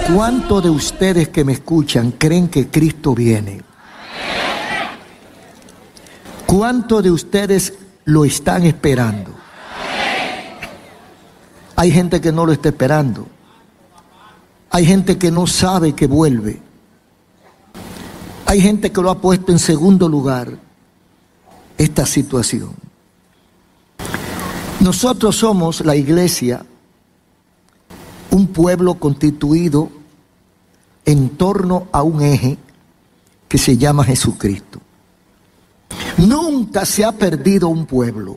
¿Cuántos de ustedes que me escuchan creen que Cristo viene? ¿Cuántos de ustedes lo están esperando? Hay gente que no lo está esperando. Hay gente que no sabe que vuelve. Hay gente que lo ha puesto en segundo lugar esta situación. Nosotros somos la iglesia, un pueblo constituido en torno a un eje que se llama Jesucristo. Nunca se ha perdido un pueblo.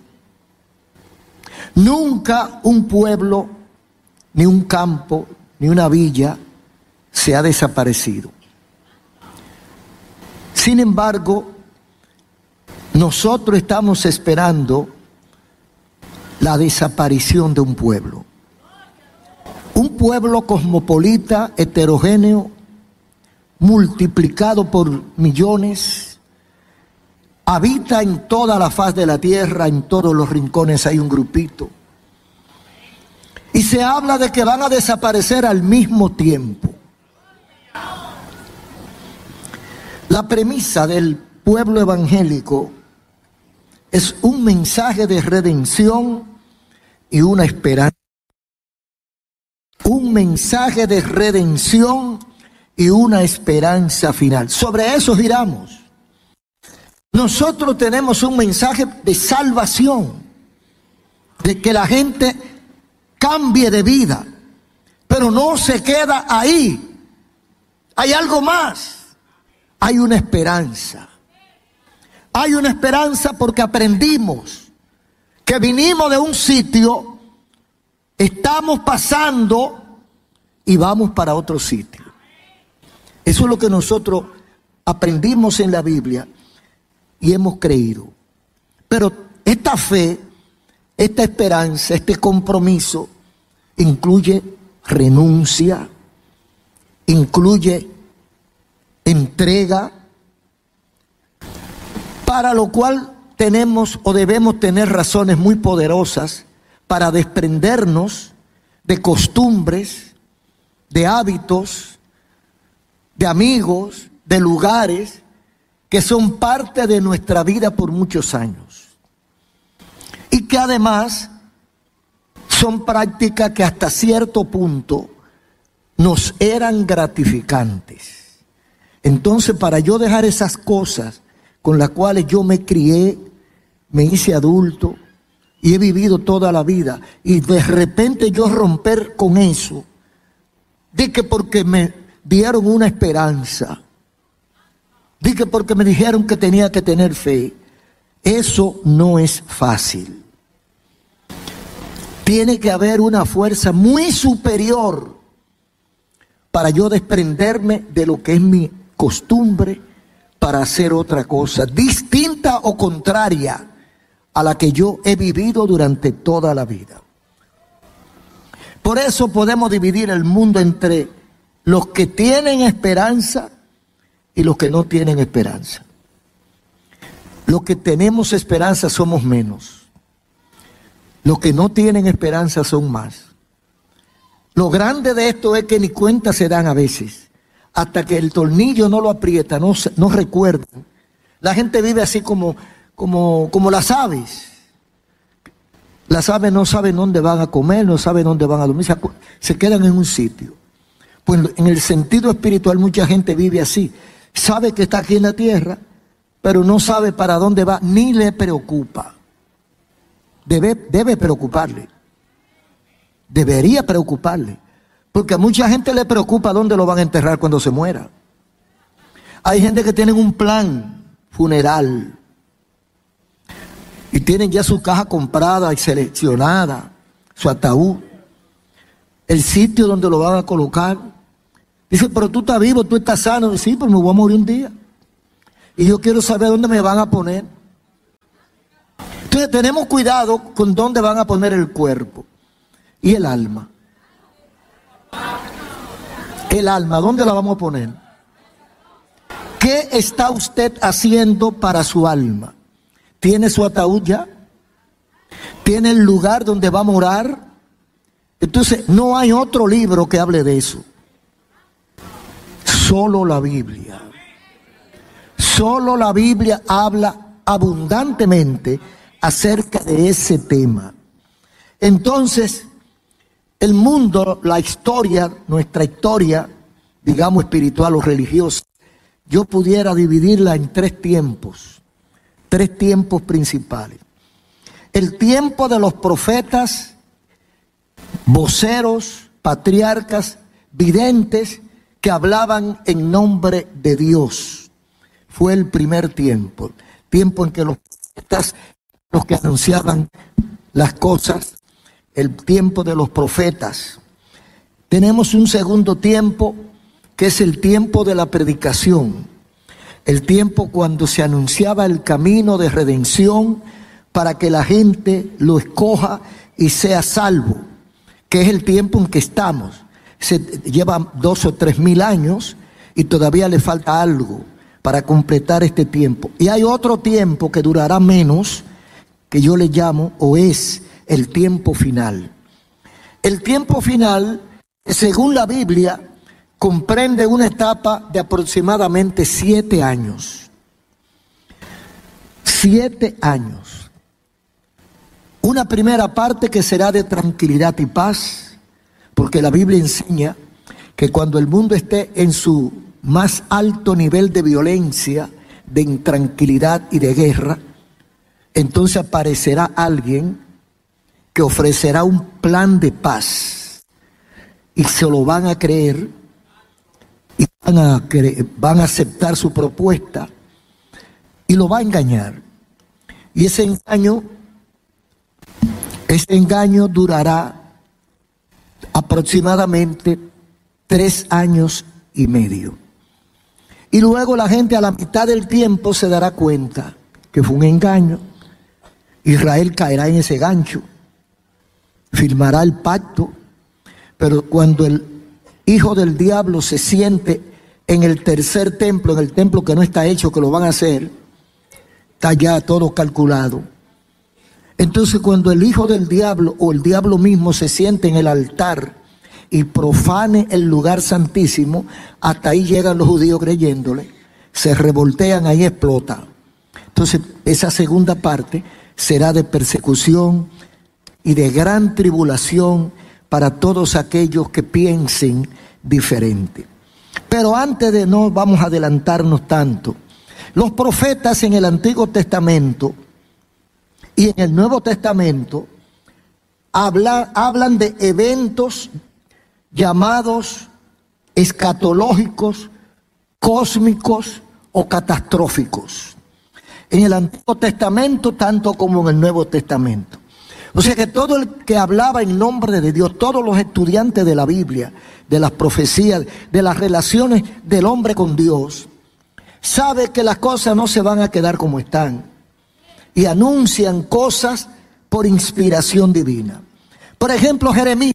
Nunca un pueblo, ni un campo, ni una villa se ha desaparecido. Sin embargo, nosotros estamos esperando la desaparición de un pueblo. Un pueblo cosmopolita, heterogéneo, multiplicado por millones, habita en toda la faz de la tierra, en todos los rincones hay un grupito. Y se habla de que van a desaparecer al mismo tiempo. La premisa del pueblo evangélico es un mensaje de redención y una esperanza. Un mensaje de redención y una esperanza final. Sobre eso giramos. Nosotros tenemos un mensaje de salvación, de que la gente cambie de vida, pero no se queda ahí. Hay algo más. Hay una esperanza. Hay una esperanza porque aprendimos que vinimos de un sitio, estamos pasando y vamos para otro sitio. Eso es lo que nosotros aprendimos en la Biblia y hemos creído. Pero esta fe, esta esperanza, este compromiso incluye renuncia, incluye entrega, para lo cual tenemos o debemos tener razones muy poderosas para desprendernos de costumbres, de hábitos, de amigos, de lugares que son parte de nuestra vida por muchos años y que además son prácticas que hasta cierto punto nos eran gratificantes. Entonces, para yo dejar esas cosas con las cuales yo me crié, me hice adulto y he vivido toda la vida, y de repente yo romper con eso, de que porque me dieron una esperanza, de que porque me dijeron que tenía que tener fe, eso no es fácil. Tiene que haber una fuerza muy superior para yo desprenderme de lo que es mi costumbre para hacer otra cosa, distinta o contraria a la que yo he vivido durante toda la vida. Por eso podemos dividir el mundo entre los que tienen esperanza y los que no tienen esperanza. Los que tenemos esperanza somos menos. Los que no tienen esperanza son más. Lo grande de esto es que ni cuenta se dan a veces. Hasta que el tornillo no lo aprieta, no recuerdan. La gente vive así como las aves. Las aves no saben dónde van a comer, no saben dónde van a dormir, se quedan en un sitio. Pues en el sentido espiritual mucha gente vive así. Sabe que está aquí en la tierra, pero no sabe para dónde va, ni le preocupa. Debe preocuparle. Debería preocuparle. Porque a mucha gente le preocupa dónde lo van a enterrar cuando se muera. Hay gente que tiene un plan funeral y tienen ya su caja comprada y seleccionada, su ataúd, el sitio donde lo van a colocar. Dice, pero tú estás vivo, tú estás sano. Dice, sí, pero me voy a morir un día. Y yo quiero saber dónde me van a poner. Entonces tenemos cuidado con dónde van a poner el cuerpo y el alma. El alma, ¿dónde la vamos a poner? ¿Qué está usted haciendo para su alma? ¿Tiene su ataúd ya? ¿Tiene el lugar donde va a morar? Entonces, no hay otro libro que hable de eso. Solo la Biblia. Solo la Biblia habla abundantemente acerca de ese tema. Entonces, el mundo, la historia, nuestra historia, digamos espiritual o religiosa, yo pudiera dividirla en tres tiempos principales. El tiempo de los profetas, voceros, patriarcas, videntes, que hablaban en nombre de Dios. Fue el primer tiempo en que los profetas, los que anunciaban las cosas, el tiempo de los profetas. Tenemos un segundo tiempo, que es el tiempo de la predicación, el tiempo cuando se anunciaba el camino de redención para que la gente lo escoja y sea salvo, que es el tiempo en que estamos. Se lleva 2 o 3 mil años y todavía le falta algo para completar este tiempo. Y hay otro tiempo que durará menos, que yo le llamo, o es el tiempo final. El tiempo final, según la Biblia, comprende una etapa de aproximadamente 7 años. 7 años. Una primera parte que será de tranquilidad y paz, porque la Biblia enseña que cuando el mundo esté en su más alto nivel de violencia, de intranquilidad y de guerra, entonces aparecerá alguien que ofrecerá un plan de paz y se lo van a creer y van a aceptar su propuesta y lo va a engañar. Y ese engaño durará aproximadamente 3 años y medio. Y luego la gente a la mitad del tiempo se dará cuenta que fue un engaño. Israel caerá en ese gancho, firmará el pacto, pero cuando el hijo del diablo se siente en el tercer templo, en el templo que no está hecho, que lo van a hacer, está ya todo calculado. Entonces cuando el hijo del diablo o el diablo mismo se siente en el altar y profane el lugar santísimo, hasta ahí llegan los judíos creyéndole, se revoltean, ahí explota. Entonces esa segunda parte será de persecución y de gran tribulación para todos aquellos que piensen diferente. Pero antes de no vamos a adelantarnos tanto, los profetas en el Antiguo Testamento y en el Nuevo Testamento hablan de eventos llamados escatológicos, cósmicos o catastróficos. En el Antiguo Testamento tanto como en el Nuevo Testamento. O sea que todo el que hablaba en nombre de Dios, todos los estudiantes de la Biblia, de las profecías, de las relaciones del hombre con Dios, sabe que las cosas no se van a quedar como están y anuncian cosas por inspiración divina. Por ejemplo, Jeremías,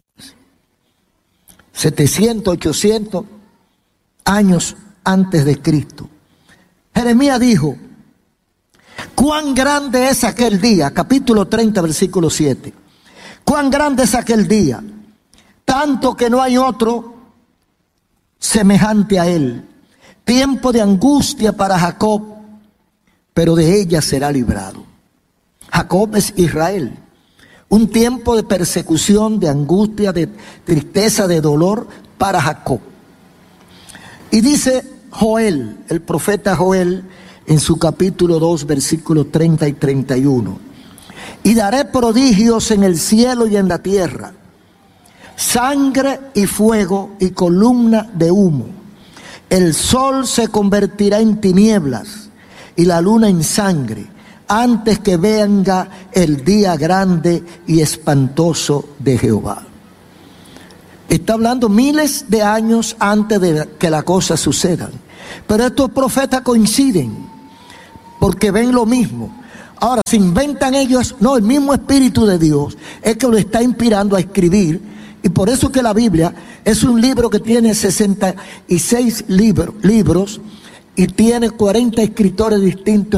700, 800 años antes de Cristo. Jeremías dijo: cuán grande es aquel día, capítulo 30, versículo 7. Cuán grande es aquel día, tanto que no hay otro semejante a él. Tiempo de angustia para Jacob, pero de ella será librado. Jacob es Israel. Un tiempo de persecución, de angustia, de tristeza, de dolor para Jacob. Y dice Joel, el profeta Joel, en su capítulo 2, versículos 30 y 31. Y daré prodigios en el cielo y en la tierra, sangre y fuego y columna de humo. El sol se convertirá en tinieblas y la luna en sangre, antes que venga el día grande y espantoso de Jehová. Está hablando miles de años antes de que las cosas sucedan. Pero estos profetas coinciden, porque ven lo mismo. Ahora, se inventan ellos, no, el mismo Espíritu de Dios es que lo está inspirando a escribir. Y por eso que la Biblia es un libro que tiene 66 libros y tiene 40 escritores distintos.